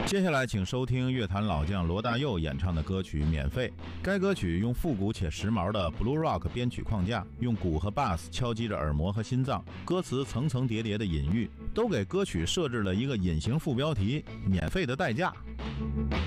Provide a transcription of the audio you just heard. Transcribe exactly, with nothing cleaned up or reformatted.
接下来请收听乐坛老将罗大佑演唱的歌曲《免费》。该歌曲用复古且时髦的 Blue Rock 编曲框架，用鼓和 Bass 敲击着耳膜和心脏，歌词层层叠叠的隐喻，都给歌曲设置了一个隐形副标题：免费的代价。